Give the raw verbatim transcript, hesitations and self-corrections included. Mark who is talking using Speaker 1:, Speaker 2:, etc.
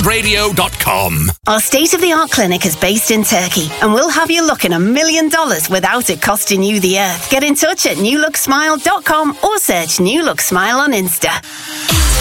Speaker 1: radio dot com.
Speaker 2: Our state-of-the-art clinic is based in Turkey and we'll have you looking a million dollars without it costing you the earth. Get in touch at new look smile dot com or search New Look Smile on Insta.